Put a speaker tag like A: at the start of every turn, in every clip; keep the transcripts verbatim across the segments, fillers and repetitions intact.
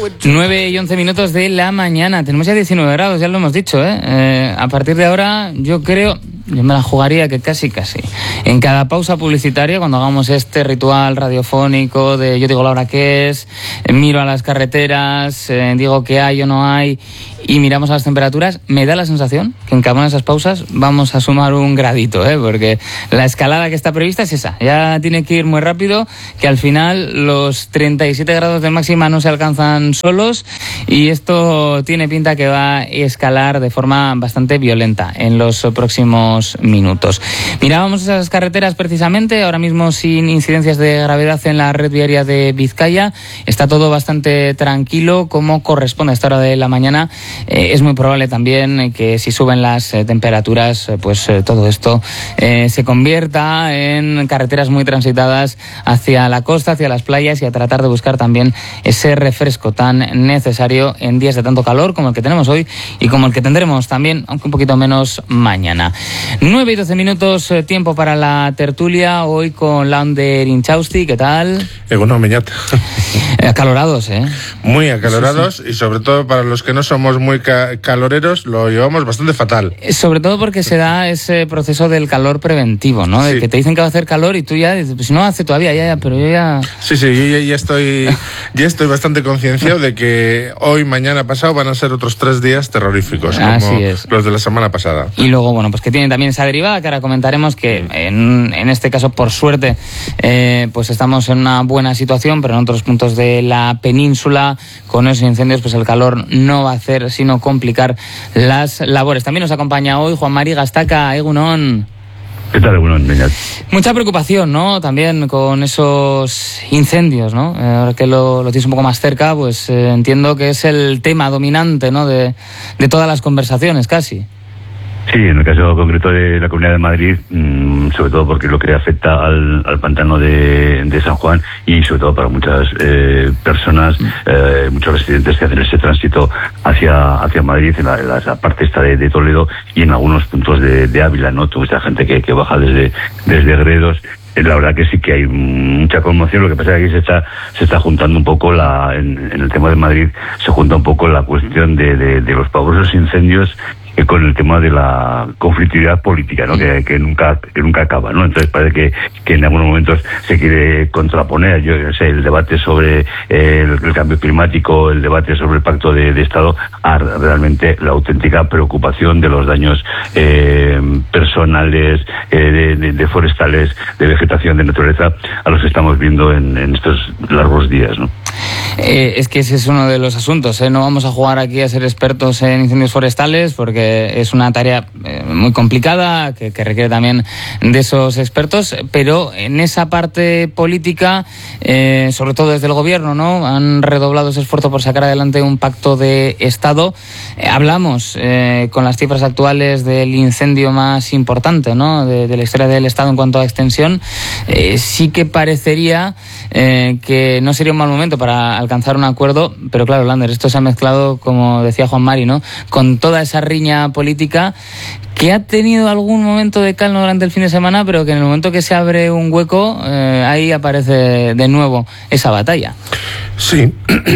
A: nueve y once minutos de la mañana. Tenemos ya diecinueve grados, ya lo hemos dicho, ¿eh? Eh, a partir de ahora, yo creo, yo me la jugaría que casi, casi. En cada pausa publicitaria, cuando hagamos este ritual radiofónico de yo digo la hora que es, eh, miro a las carreteras, eh, digo que hay o no hay, y miramos a las temperaturas, me da la sensación que en cada una de esas pausas vamos a sumar un gradito, ¿eh? Porque la escalada que está prevista es esa. Ya tiene que ir muy rápido, que al final los treinta y siete grados de máxima no se alcanzan solos, y esto tiene pinta que va a escalar de forma bastante violenta en los próximos minutos. Mirábamos esas carreteras precisamente, ahora mismo sin incidencias de gravedad en la red viaria de Vizcaya. Está todo bastante tranquilo, como corresponde a esta hora de la mañana. Eh, es muy probable también que si suben las eh, temperaturas, eh, pues eh, todo esto eh, se convierta en carreteras muy transitadas hacia la costa, hacia las playas, y a tratar de buscar también ese refresco tan necesario en días de tanto calor como el que tenemos hoy y como el que tendremos también, aunque un poquito menos, mañana. nueve y doce minutos, eh, tiempo para la tertulia, hoy con Lander Inchausti. ¿Qué tal?
B: Eh, bueno, Meñat.
A: Acalorados, ¿eh?
B: Muy acalorados, sí, sí. Y sobre todo para los que no somos muy ca- caloreros, lo llevamos bastante fatal.
A: Sobre todo porque se da ese proceso del calor preventivo, ¿no? De sí. Que te dicen que va a hacer calor y tú ya dices, pues si no hace todavía, ya, ya, pero yo ya...
B: Sí, sí, yo ya, ya estoy ya estoy bastante concienciado de que hoy, mañana, pasado van a ser otros tres días terroríficos, como
A: Así es.
B: Los de la semana pasada.
A: Y luego, bueno, pues que tienen también esa derivada que ahora comentaremos, que en, en este caso, por suerte, eh, pues estamos en una buena situación, pero en otros puntos de la península, con esos incendios, pues el calor no va a hacer sino complicar las labores. También nos acompaña hoy Juan Mari Gastaca. Egunon.
C: ¿Qué tal, Egunon, Meñat?
A: Mucha preocupación, ¿no? También con esos incendios, ¿no? Eh, ahora que lo, lo tienes un poco más cerca, pues eh, entiendo que es el tema dominante, ¿no? De, de todas las conversaciones, casi.
C: Sí, en el caso concreto de la Comunidad de Madrid, mmm, sobre todo porque lo que afecta al, al pantano de, de San Juan, y sobre todo para muchas eh, personas, eh, muchos residentes que hacen ese tránsito hacia hacia Madrid, en la, en la parte esta de, de Toledo y en algunos puntos de, de Ávila, ¿no? Toda esta gente que, que baja desde, desde Gredos. La verdad que sí que hay mucha conmoción. Lo que pasa es que aquí se está se está juntando un poco la en, en el tema de Madrid, se junta un poco la cuestión de, de, de los pavorosos incendios eh, con el tema de la conflictividad política, ¿no? Que, que nunca que nunca acaba, ¿no? Entonces parece que, que en algunos momentos se quiere contraponer, yo sé, el debate sobre el, el cambio climático, el debate sobre el pacto de, de Estado, a realmente la auténtica preocupación de los daños eh, personales, eh, de, de, de forestales, de vegetación, de naturaleza, a los que estamos viendo en, en estos largos días, ¿no?
A: Eh, es que ese es uno de los asuntos, ¿eh? No vamos a jugar aquí a ser expertos en incendios forestales, porque es una tarea eh, muy complicada, que, que requiere también de esos expertos, pero en esa parte política, eh, sobre todo desde el gobierno, ¿no? Han redoblado ese esfuerzo por sacar adelante un pacto de Estado. Eh, hablamos eh, con las cifras actuales del incendio más importante, ¿no? De, de la historia del Estado en cuanto a extensión. Eh, sí que parecería eh, que no sería un mal momento para alcanzar un acuerdo, pero claro, Lander, esto se ha mezclado, como decía Juan Mari, ¿no? Con toda esa riña política que ha tenido algún momento de calma durante el fin de semana, pero que en el momento que se abre un hueco, eh, ahí aparece de nuevo esa batalla.
B: Sí,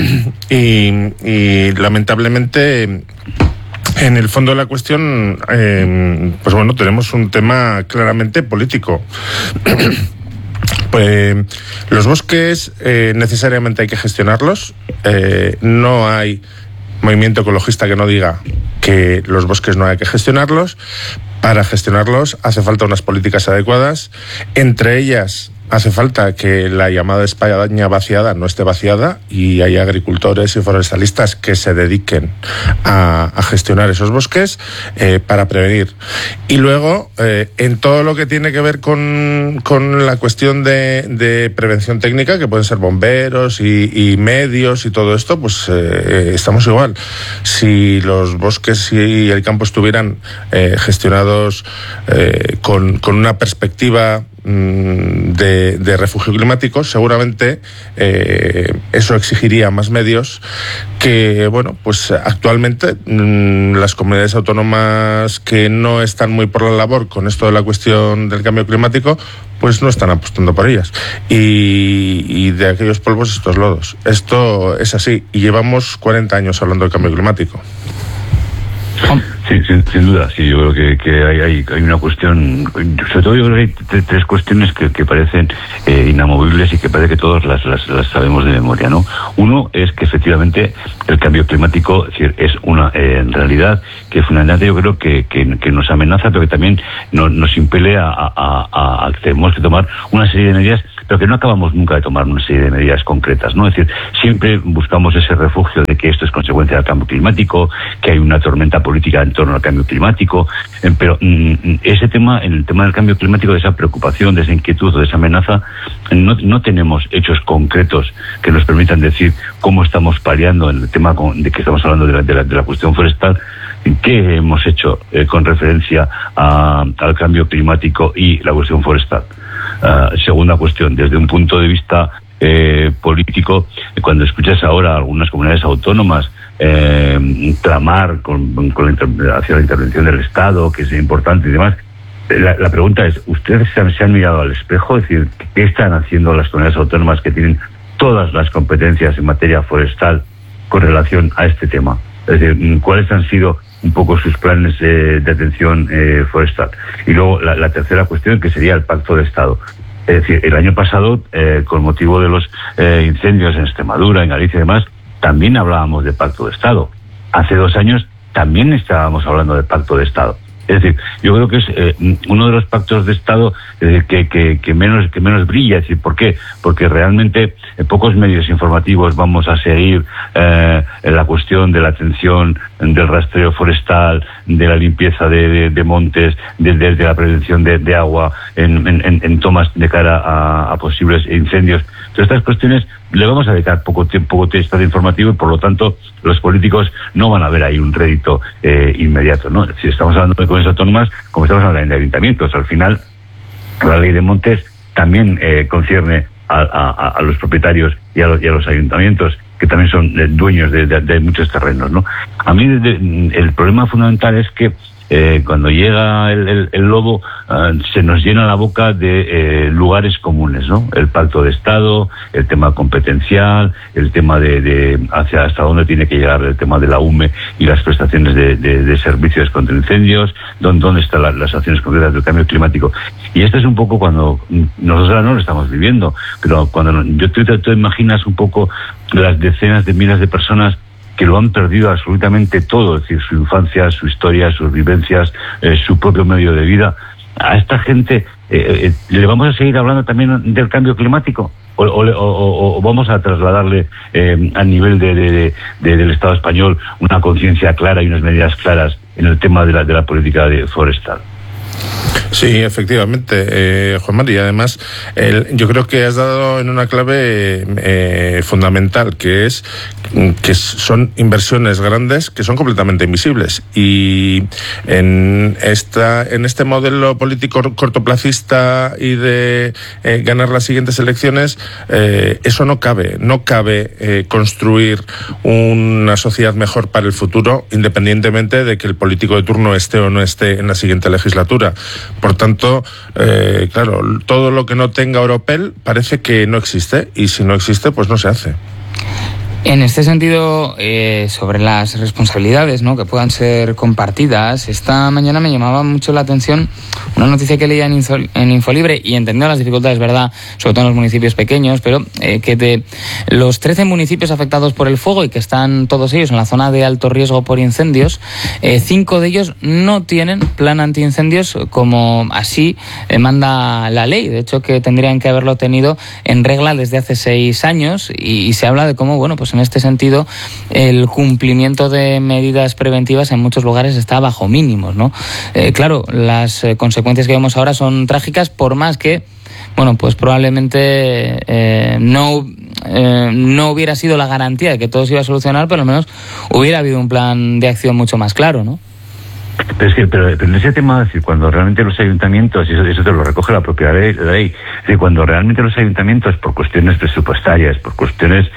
B: y, y lamentablemente, en el fondo de la cuestión, eh, pues bueno, tenemos un tema claramente político. Pues los bosques eh, necesariamente hay que gestionarlos. Eh, no hay movimiento ecologista que no diga que los bosques no hay que gestionarlos. Para gestionarlos hace falta unas políticas adecuadas. Entre ellas hace falta que la llamada España vaciada no esté vaciada, y hay agricultores y forestalistas que se dediquen a, a gestionar esos bosques eh, para prevenir. Y luego, eh, en todo lo que tiene que ver con, con la cuestión de, de prevención técnica, que pueden ser bomberos y, y medios y todo esto, pues eh, estamos igual. Si los bosques y el campo estuvieran eh, gestionados eh, con, con una perspectiva de, de refugio climático, seguramente eh, eso exigiría más medios que, bueno, pues actualmente mmm, las comunidades autónomas que no están muy por la labor con esto de la cuestión del cambio climático, pues no están apostando por ellas. Y, y de aquellos polvos estos lodos. Esto es así. Y llevamos cuarenta años hablando del cambio climático.
C: Sí, sin, sin duda, sí, yo creo que, que hay, hay, hay una cuestión, sobre todo yo creo que hay t- tres cuestiones que, que parecen eh, inamovibles y que parece que todos las, las, las sabemos de memoria, ¿no? Uno es que efectivamente el cambio climático es, decir, es una eh, realidad que fundamentalmente yo creo que, que, que nos amenaza, pero que también no, nos impele a, a, a, a que tenemos que tomar una serie de medidas, pero que no acabamos nunca de tomar una serie de medidas concretas, ¿no? Es decir, siempre buscamos ese refugio de que esto es consecuencia del cambio climático, que hay una tormenta política en torno al cambio climático, eh, pero mm, ese tema, en el tema del cambio climático, de esa preocupación, de esa inquietud o de esa amenaza, no, no tenemos hechos concretos que nos permitan decir cómo estamos paliando en el tema con, de que estamos hablando de la, de la, de la cuestión forestal. ¿Qué hemos hecho eh, con referencia a, al cambio climático y la cuestión forestal? Uh, segunda cuestión, desde un punto de vista eh, político, cuando escuchas ahora a algunas comunidades autónomas eh, clamar con, con la inter- hacia la intervención del Estado, que es importante y demás, la, la pregunta es, ¿ustedes se han, se han mirado al espejo? Es decir, ¿qué están haciendo las comunidades autónomas que tienen todas las competencias en materia forestal con relación a este tema? Es decir, ¿cuáles han sido un poco sus planes eh, de atención eh, forestal? Y luego la, la tercera cuestión, que sería el Pacto de Estado. Es decir, el año pasado, eh, con motivo de los eh, incendios en Extremadura, en Galicia y demás, también hablábamos de Pacto de Estado. Hace dos años también estábamos hablando de Pacto de Estado. Es decir, yo creo que es eh, uno de los pactos de Estado eh, que, que, que menos que menos brilla. Es decir, ¿por qué? Porque realmente en pocos medios informativos vamos a seguir eh, la cuestión de la atención del rastreo forestal, de la limpieza de, de, de montes, de, de, de la prevención de, de agua en, en, en tomas de cara a, a posibles incendios. Todas estas cuestiones le vamos a dedicar poco tiempo, poco texto informativo, y por lo tanto los políticos no van a ver ahí un rédito eh, inmediato, ¿no? Si estamos hablando de comunidades autónomas, como estamos hablando de ayuntamientos, al final la ley de montes también eh, concierne a, a, a los propietarios y a los, y a los ayuntamientos, que también son eh, dueños de, de, de muchos terrenos, ¿no? A mí de, el problema fundamental es que Eh, cuando llega el, el, el lobo, uh, se nos llena la boca de eh, lugares comunes, ¿no? El Pacto de Estado, el tema competencial, el tema de, de hacia hasta dónde tiene que llegar el tema de la U M E y las prestaciones de, de, de servicios contra incendios, dónde, dónde están la, las acciones concretas del cambio climático. Y esto es un poco cuando nosotros no lo estamos viviendo, pero cuando yo tú te imaginas un poco las decenas de miles de personas que lo han perdido absolutamente todo, es decir, su infancia, su historia, sus vivencias, eh, su propio medio de vida. A esta gente, eh, eh, ¿le vamos a seguir hablando también del cambio climático? ¿O, o, o, o vamos a trasladarle eh, a nivel de, de, de, de, del Estado español una conciencia clara y unas medidas claras en el tema de la, de la política de forestal?
B: Sí, efectivamente, eh, Juan Mari. Además, el, yo creo que has dado en una clave eh, fundamental, que es que son inversiones grandes que son completamente invisibles. Y en esta en este modelo político cortoplacista y de eh, ganar las siguientes elecciones, eh, eso no cabe. No cabe eh, construir una sociedad mejor para el futuro, independientemente de que el político de turno esté o no esté en la siguiente legislatura. Por tanto, eh, claro, todo lo que no tenga oropel parece que no existe, y si no existe, pues no se hace.
A: En este sentido, eh, sobre las responsabilidades, ¿no?, que puedan ser compartidas, esta mañana me llamaba mucho la atención una noticia que leía en, Info, en Infolibre, y entendiendo las dificultades, ¿verdad?, sobre todo en los municipios pequeños, pero eh, que de los trece municipios afectados por el fuego, y que están todos ellos en la zona de alto riesgo por incendios, eh, cinco de ellos no tienen plan antiincendios como así eh, manda la ley. De hecho, que tendrían que haberlo tenido en regla desde hace seis años, y, y se habla de cómo, bueno, pues en este sentido el cumplimiento de medidas preventivas en muchos lugares está bajo mínimos, ¿no? Eh, claro, las eh, consecuencias que vemos ahora son trágicas, por más que, bueno, pues probablemente eh, no, eh, no hubiera sido la garantía de que todo se iba a solucionar, pero al menos hubiera habido un plan de acción mucho más claro, ¿no?
C: Pero es que, pero, pero en ese tema, es decir, cuando realmente los ayuntamientos, y eso, eso te lo recoge la propia ley, ley, es decir, cuando realmente los ayuntamientos, por cuestiones presupuestarias, por cuestiones,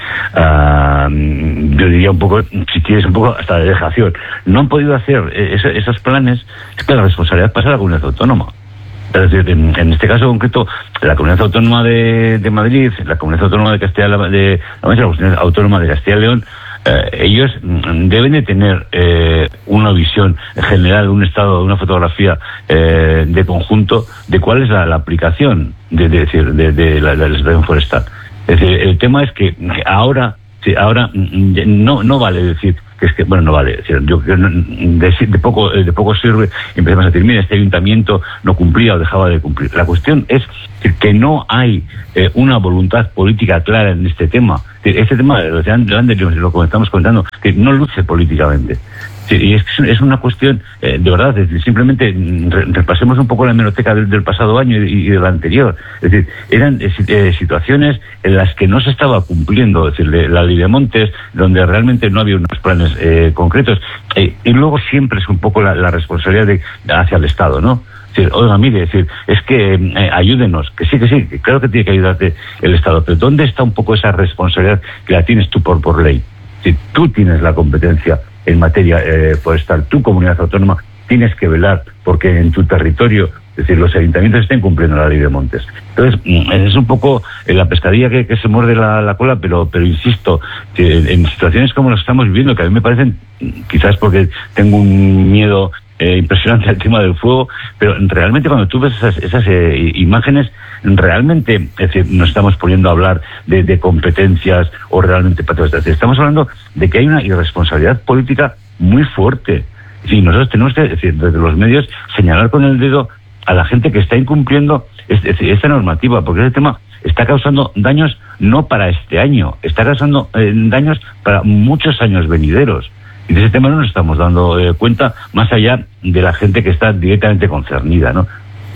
C: uh, yo diría un poco, si quieres, un poco hasta de dejación, no han podido hacer eso, esos planes, es que la responsabilidad pasa a la comunidad autónoma. Es decir, en, en este caso concreto, la Comunidad Autónoma de, de Madrid, la Comunidad Autónoma de Castilla de la Comunidad Autónoma de Castilla y León, eh, ellos deben de tener eh, una visión general, un estado, una fotografía eh, de conjunto de cuál es la, la aplicación de, de, decir, de, de la, de la legislación forestal. Es decir, el tema es que ahora, sí, ahora no, no vale decir que es que, bueno, no vale, yo creo de, de poco de poco sirve, empezamos a decir, mira, este ayuntamiento no cumplía o dejaba de cumplir. La cuestión es que no hay eh, una voluntad política clara en este tema. Este tema, lo, lo que estamos comentando, que no luce políticamente. Sí, y es, es una cuestión, eh, de verdad, es decir, simplemente re, repasemos un poco la hemeroteca del, del pasado año y, y del anterior. Es decir, eran eh, situaciones en las que no se estaba cumpliendo, es decir, de, la ley de montes, donde realmente no había unos planes eh, concretos. Eh, y luego siempre es un poco la, la responsabilidad de, hacia el Estado, ¿no? Es decir, oiga, mire, es decir, es que eh, ayúdenos, que sí, que sí, que claro que tiene que ayudarte el Estado, pero ¿dónde está un poco esa responsabilidad que la tienes tú por, por ley? Si tú tienes la competencia en materia eh, forestal, tu comunidad autónoma tienes que velar porque en tu territorio, es decir, los ayuntamientos estén cumpliendo la ley de montes. Entonces, es un poco la pescadilla que, que se muerde la, la cola, pero pero insisto, que en situaciones como las que estamos viviendo, que a mí me parecen, quizás porque tengo un miedo eh, impresionante al tema del fuego, pero realmente cuando tú ves esas, esas eh, imágenes, realmente, es decir, nos estamos poniendo a hablar de, de competencias o realmente patriotas. Estamos hablando de que hay una irresponsabilidad política muy fuerte. Sí, nosotros tenemos que, es decir, desde los medios, señalar con el dedo a la gente que está incumpliendo este, esta normativa, porque ese tema está causando daños no para este año, está causando eh, daños para muchos años venideros. Y de ese tema no nos estamos dando eh, cuenta, más allá de la gente que está directamente concernida, ¿no?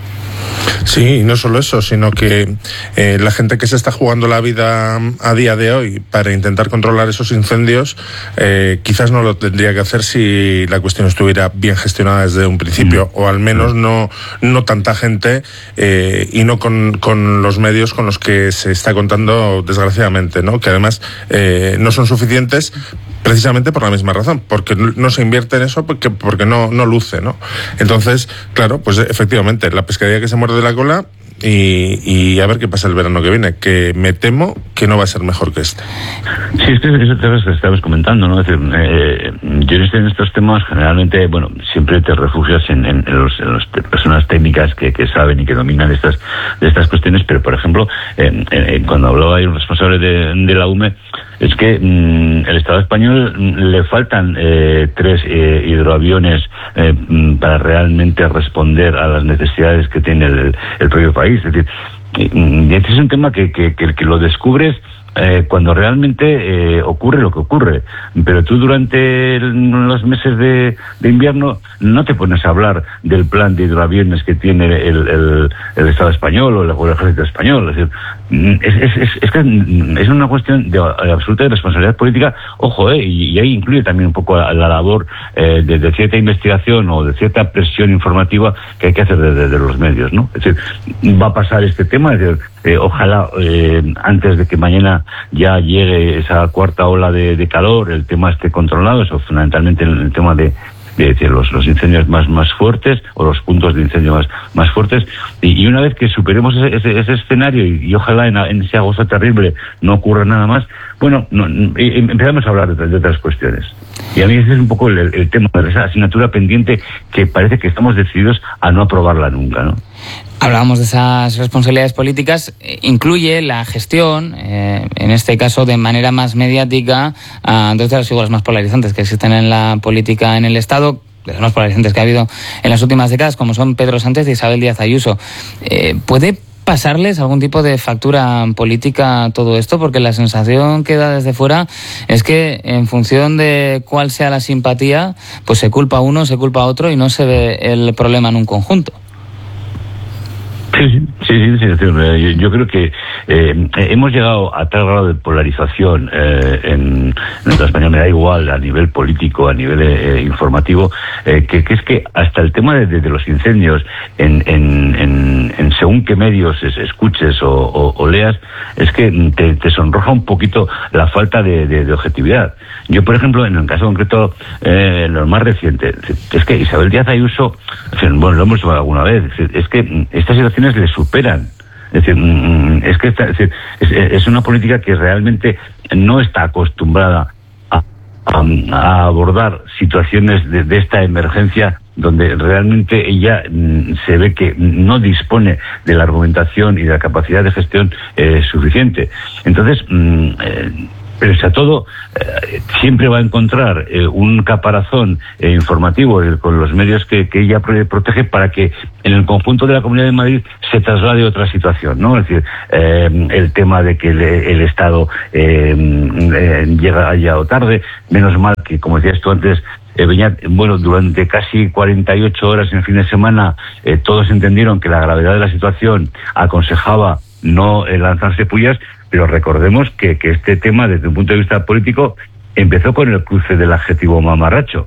B: Sí, no solo eso, sino que eh, la gente que se está jugando la vida a día de hoy para intentar controlar esos incendios, eh, quizás no lo tendría que hacer si la cuestión estuviera bien gestionada desde un principio, mm. o al menos no, no tanta gente eh, y no con, con los medios con los que se está contando, desgraciadamente, ¿no? Que además eh, no son suficientes precisamente por la misma razón, porque no se invierte en eso porque, porque no, no luce, ¿no? Entonces, claro, pues efectivamente, la pescadilla que se muerde la cola y, y a ver qué pasa el verano que viene, que me temo que no va a ser mejor que este.
C: Sí, es que eso te estabas comentando, ¿no? Es decir, eh, yo en estos temas generalmente, bueno, siempre te refugias en, en, en, los, en las personas técnicas que, que saben y que dominan estas de estas cuestiones, pero por ejemplo, eh, eh, cuando hablaba ahí un responsable de, de la U M E, es que mmm, el Estado español mmm, le faltan eh, tres eh, hidroaviones eh, mmm, para realmente responder a las necesidades que tiene el, el propio país. Es decir, y este es un tema que, que, que, que lo descubres eh, cuando realmente eh, ocurre lo que ocurre, pero tú durante el, los meses de, de invierno no te pones a hablar del plan de hidroaviones que tiene el, el, el Estado español o el, o el Ejército español. Es decir, es, es, es, es que es una cuestión de, de absoluta responsabilidad política, ojo, eh, y, y ahí incluye también un poco la, la labor eh, de, de cierta investigación o de cierta presión informativa que hay que hacer desde de los medios, ¿no? Es decir, va a pasar este tema, es decir, eh, ojalá eh, antes de que mañana ya llegue esa cuarta ola de, de calor, el tema esté controlado, eso fundamentalmente el, el tema de de decir, los, los incendios más más fuertes o los puntos de incendio más más fuertes y, y una vez que superemos ese, ese, ese escenario y, y ojalá en, en ese agosto terrible no ocurra nada más, bueno, no, y, y empezamos a hablar de, de otras cuestiones. Y a mí ese es un poco el, el tema de esa asignatura pendiente que parece que estamos decididos a no aprobarla nunca, ¿no?
A: Hablábamos de esas responsabilidades políticas, eh, incluye la gestión, eh, en este caso de manera más mediática, a dos de las figuras más polarizantes que existen en la política en el Estado, de las más polarizantes que ha habido en las últimas décadas, como son Pedro Sánchez y Isabel Díaz Ayuso. Eh, ¿Puede pasarles algún tipo de factura política a todo esto? Porque la sensación que da desde fuera es que en función de cuál sea la simpatía, pues se culpa a uno, se culpa a otro y no se ve el problema en un conjunto.
C: Sí, sí, sí, sí, sí. Yo creo que eh, hemos llegado a tal grado de polarización eh, en, en el España, me da igual a nivel político, a nivel eh, informativo, eh, que, que es que hasta el tema de, de, de los incendios, en, en, en, en según qué medios es, escuches o, o, o leas, es que te, te sonroja un poquito la falta de, de, de objetividad. Yo, por ejemplo, en el caso concreto, eh, lo más reciente, es que Isabel Díaz Ayuso, bueno, lo hemos dicho alguna vez, es que estas situaciones le superan. Es decir, es que esta, es, decir, es, es una política que realmente no está acostumbrada a, a, a abordar situaciones de, de esta emergencia, donde realmente ella mm, se ve que no dispone de la argumentación y de la capacidad de gestión eh, suficiente. Entonces, mm, eh, pese a todo, eh, siempre va a encontrar eh, un caparazón eh, informativo eh, con los medios que, que ella protege, para que en el conjunto de la Comunidad de Madrid se traslade otra situación, ¿no? Es decir, eh, el tema de que el, el Estado eh, eh, llega ha llegado tarde, menos mal que, como decías tú antes, Eh, venía, bueno, durante casi cuarenta y ocho horas en el fin de semana, eh, todos entendieron que la gravedad de la situación aconsejaba no eh, lanzarse pullas, pero recordemos que, que este tema, desde un punto de vista político, empezó con el cruce del adjetivo mamarracho,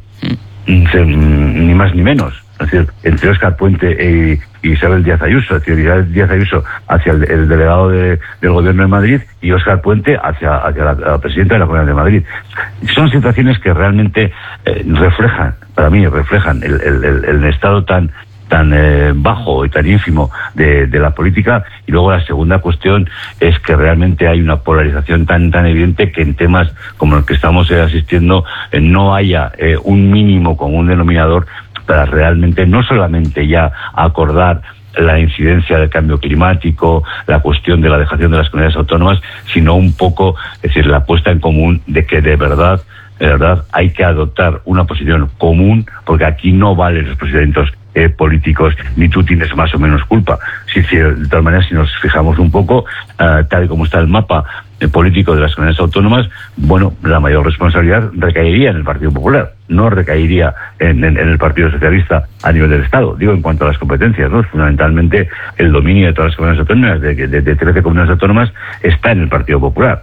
C: mm. ni más ni menos. Es decir, entre Óscar Puente e Isabel Díaz Ayuso, es decir, Isabel Díaz Ayuso hacia el, el delegado de, del Gobierno de Madrid y Óscar Puente hacia, hacia la, la presidenta de la Comunidad de Madrid. Son situaciones que realmente eh, reflejan, para mí, reflejan el, el, el, el estado tan tan eh, bajo y tan ínfimo de, de la política. Y luego la segunda cuestión es que realmente hay una polarización tan tan evidente, que en temas como el que estamos eh, asistiendo eh, no haya eh, un mínimo común denominador para realmente no solamente ya acordar la incidencia del cambio climático, la cuestión de la dejación de las comunidades autónomas, sino un poco, es decir, la puesta en común de que de verdad, de verdad hay que adoptar una posición común, porque aquí no valen los procedimientos eh, políticos, ni tú tienes más o menos culpa. Si, si, de todas maneras, si nos fijamos un poco, uh, tal y como está el mapa eh, político de las comunidades autónomas, bueno, la mayor responsabilidad recaería en el Partido Popular, no recaería en, en, en el Partido Socialista a nivel del Estado. Digo, en cuanto a las competencias, ¿no? Fundamentalmente el dominio de todas las comunidades autónomas, de, de, de trece comunidades autónomas, está en el Partido Popular.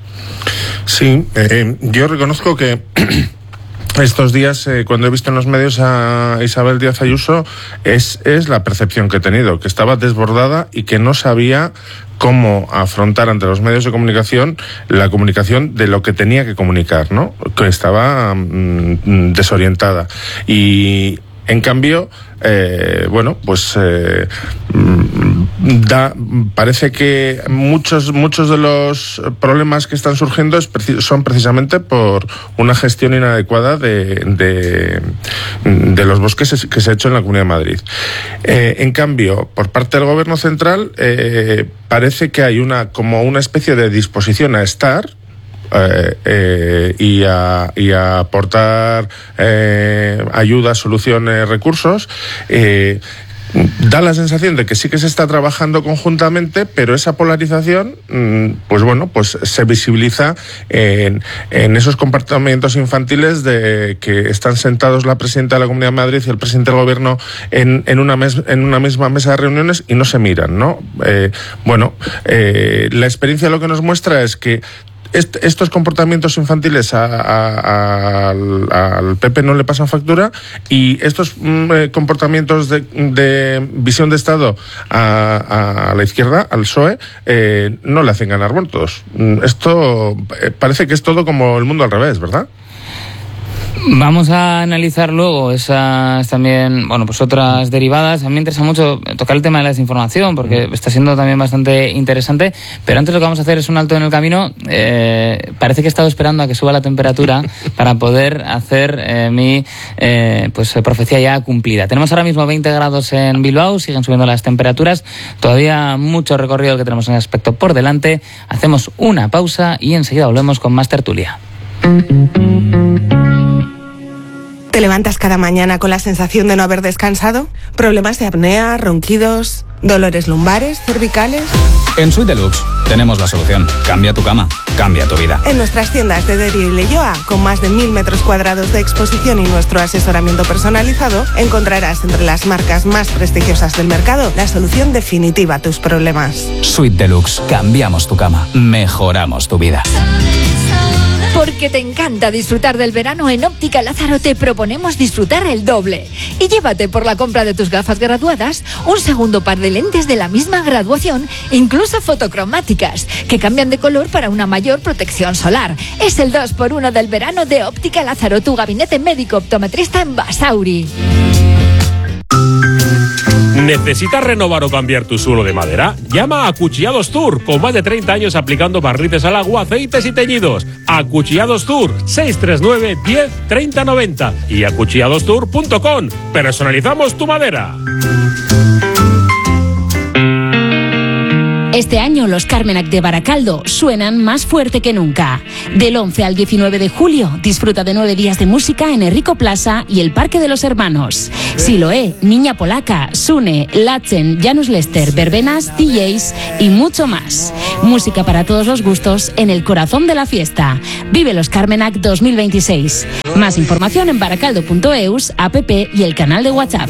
B: Sí, eh, yo reconozco que estos días, eh, cuando he visto en los medios a Isabel Díaz Ayuso, es, es la percepción que he tenido, que estaba desbordada y que no sabía cómo afrontar ante los medios de comunicación la comunicación de lo que tenía que comunicar, ¿no? Que estaba mmm, desorientada. Y en cambio, eh, bueno, pues eh, da, parece que muchos muchos de los problemas que están surgiendo es preci- son precisamente por una gestión inadecuada de, de, de los bosques que se ha hecho en la Comunidad de Madrid. Eh, en cambio, por parte del Gobierno central, eh, parece que hay una como una especie de disposición a estar Eh, eh, y, a, y a aportar eh, ayuda, soluciones, recursos. Eh, da la sensación de que sí que se está trabajando conjuntamente, pero esa polarización, pues bueno, pues se visibiliza en, en esos comportamientos infantiles de que están sentados la presidenta de la Comunidad de Madrid y el presidente del Gobierno en, en, una, mes, en una misma mesa de reuniones y no se miran, ¿no? Eh, bueno, eh, la experiencia lo que nos muestra es que Est- estos comportamientos infantiles a, a, a, al, al P P no le pasan factura, y estos mm, comportamientos de, de visión de Estado a, a la izquierda, al P S O E, eh, no le hacen ganar votos. Esto eh, parece que es todo como el mundo al revés, ¿verdad?
A: Vamos a analizar luego esas también, bueno, pues otras derivadas. A mí me interesa mucho tocar el tema de la desinformación, porque está siendo también bastante interesante. Pero antes lo que vamos a hacer es un alto en el camino. Eh, parece que he estado esperando a que suba la temperatura para poder hacer eh, mi eh, pues profecía ya cumplida. Tenemos ahora mismo veinte grados en Bilbao, siguen subiendo las temperaturas. Todavía mucho recorrido que tenemos en el aspecto por delante. Hacemos una pausa y enseguida volvemos con más tertulia.
D: ¿Te levantas cada mañana con la sensación de no haber descansado? ¿Problemas de apnea, ronquidos? ¿Dolores lumbares, cervicales?
E: En Suite Deluxe tenemos la solución. Cambia tu cama, cambia tu vida.
D: En nuestras tiendas de Derio y Leyoa, con más de mil metros cuadrados de exposición y nuestro asesoramiento personalizado, encontrarás entre las marcas más prestigiosas del mercado la solución definitiva a tus problemas.
E: Suite Deluxe. Cambiamos tu cama, mejoramos tu vida.
F: Porque te encanta disfrutar del verano, en Óptica Lázaro te proponemos disfrutar el doble. Y llévate por la compra de tus gafas graduadas un segundo par de lentes de la misma graduación, incluso fotocromáticas, que cambian de color para una mayor protección solar. Es el dos por uno del verano de Óptica Lázaro, tu gabinete médico optometrista en Basauri.
G: ¿Necesitas renovar o cambiar tu suelo de madera? Llama a Acuchillados Tour, con más de treinta años aplicando barnices al agua, aceites y teñidos. Acuchillados Tour, seis tres nueve, diez, treinta, noventa y acuchillados tour punto com. Personalizamos tu madera.
H: Este año los Carmenac de Baracaldo suenan más fuerte que nunca. Del once al diecinueve de julio, disfruta de nueve días de música en Enrico Plaza y el Parque de los Hermanos. Siloé, Niña Polaca, Sune, Lachen, Janus Lester, Verbenas, D Js y mucho más. Música para todos los gustos en el corazón de la fiesta. Vive los Carmenac dos mil veintiséis. Más información en baracaldo punto eus, app y el canal de WhatsApp.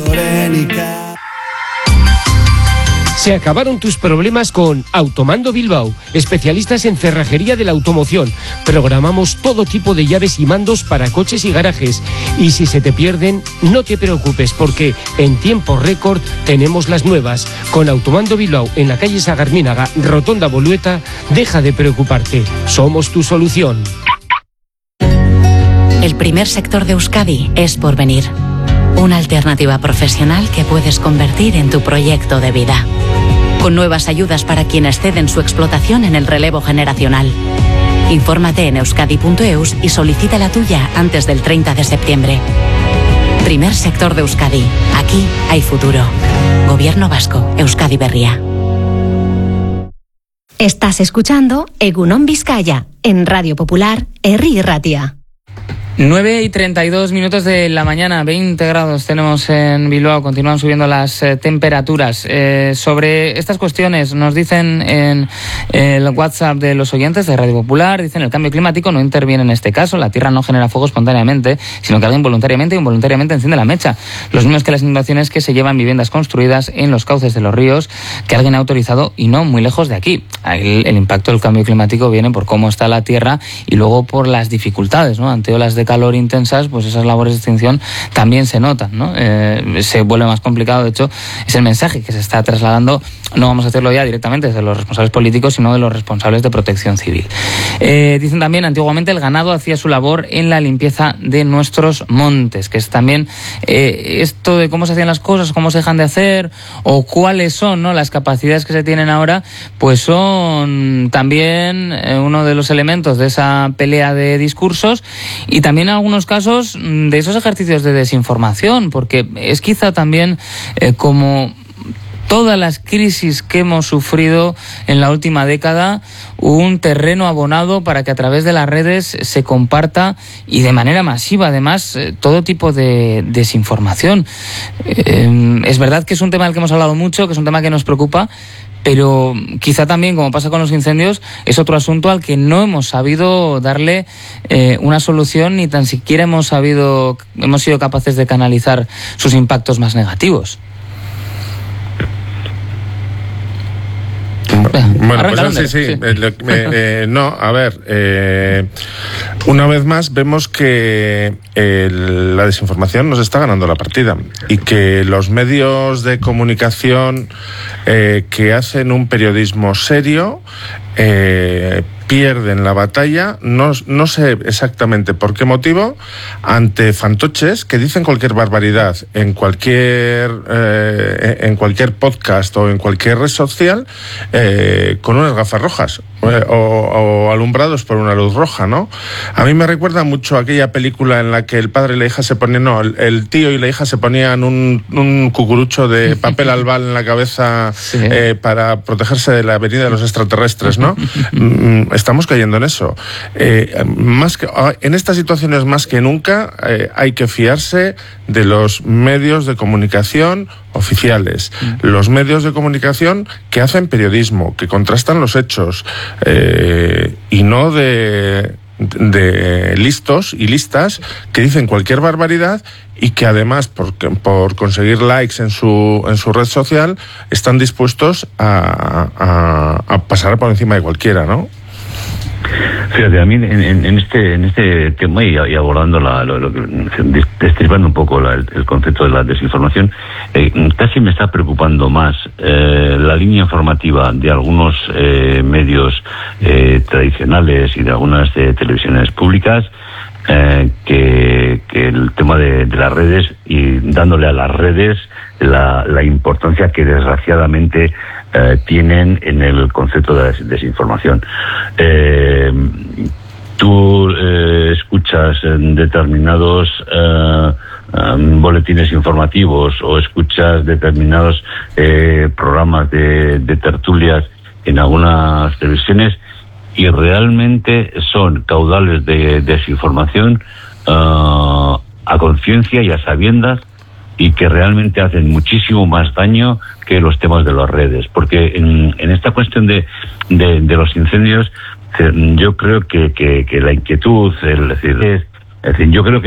I: Se acabaron tus problemas con Automando Bilbao, especialistas en cerrajería de la automoción. Programamos todo tipo de llaves y mandos para coches y garajes. Y si se te pierden, no te preocupes, porque en tiempo récord tenemos las nuevas. Con Automando Bilbao en la calle Sagarmínaga, Rotonda Bolueta, deja de preocuparte. Somos tu solución.
J: El primer sector de Euskadi es Porvenir. Una alternativa profesional que puedes convertir en tu proyecto de vida. Con nuevas ayudas para quienes ceden su explotación en el relevo generacional. Infórmate en euskadi punto eus y solicita la tuya antes del treinta de septiembre. Primer sector de Euskadi. Aquí hay futuro. Gobierno Vasco. Euskadi Berria.
H: Estás escuchando Egunon Vizcaya en Radio Popular, Herri Irratia.
A: nueve y treinta y dos minutos de la mañana, veinte grados tenemos en Bilbao, continúan subiendo las eh, temperaturas. Eh, sobre estas cuestiones nos dicen en el WhatsApp de los oyentes de Radio Popular, dicen el cambio climático no interviene en este caso, la Tierra no genera fuego espontáneamente, sino que alguien voluntariamente e involuntariamente enciende la mecha. Los mismos que las inundaciones que se llevan viviendas construidas en los cauces de los ríos, que alguien ha autorizado y no muy lejos de aquí. El, el impacto del cambio climático viene por cómo está la Tierra y luego por las dificultades, ¿no? Ante olas de calor intensas, pues esas labores de extinción también se notan, ¿no? Eh, se vuelve más complicado. De hecho, es el mensaje que se está trasladando, no vamos a hacerlo ya directamente desde los responsables políticos, sino de los responsables de protección civil. Eh, dicen también, antiguamente el ganado hacía su labor en la limpieza de nuestros montes, que es también eh, esto de cómo se hacían las cosas, cómo se dejan de hacer, o cuáles son, ¿no?, las capacidades que se tienen ahora, pues son también eh, uno de los elementos de esa pelea de discursos, y también en algunos casos de esos ejercicios de desinformación, porque es quizá también eh, como todas las crisis que hemos sufrido en la última década, un terreno abonado para que a través de las redes se comparta, y de manera masiva además, eh, todo tipo de desinformación. Eh, es verdad que es un tema del que hemos hablado mucho, que es un tema que nos preocupa, pero quizá también, como pasa con los incendios, es otro asunto al que no hemos sabido darle eh, una solución, ni tan siquiera hemos sabido, hemos sido capaces de canalizar sus impactos más negativos.
B: Bueno, pues sí, sí. sí. Eh, eh, no, a ver, eh, una vez más vemos que eh, la desinformación nos está ganando la partida, y que los medios de comunicación eh, que hacen un periodismo serio eh, pierden la batalla, no, no sé exactamente por qué motivo, ante fantoches que dicen cualquier barbaridad en cualquier eh, en cualquier podcast o en cualquier red social, eh, con unas gafas rojas eh, o, o alumbrados por una luz roja, ¿no? A mí me recuerda mucho aquella película en la que el padre y la hija se ponían, no, el, el tío y la hija se ponían un, un cucurucho de papel albal en la cabeza, sí, eh, para protegerse de la venida de los extraterrestres, ¿no? Estamos cayendo en eso. Eh, más que, en estas situaciones más que nunca eh, hay que fiarse de los medios de comunicación oficiales, mm. los medios de comunicación que hacen periodismo, que contrastan los hechos, eh, y no de, de listos y listas que dicen cualquier barbaridad y que además, por, por conseguir likes en su, en su red social, están dispuestos a, a, a pasar por encima de cualquiera, ¿no?
C: Fíjate, a mí en, en, en este en este tema y, y abordando la, lo, lo que destripando un poco la, el, el concepto de la desinformación, eh, casi me está preocupando más eh, la línea informativa de algunos eh, medios eh, tradicionales y de algunas eh, televisiones públicas eh, que, que el tema de, de las redes, y dándole a las redes la, la importancia que desgraciadamente Eh, tienen en el concepto de des- desinformación. Eh, tú eh, escuchas en determinados eh, um, boletines informativos o escuchas determinados eh, programas de, de tertulias en algunas televisiones y realmente son caudales de desinformación uh, a conciencia y a sabiendas, y que realmente hacen muchísimo más daño que los temas de las redes, porque en, en esta cuestión de, de, de los incendios, yo creo que, que, que la inquietud, el, es decir, es decir, yo creo que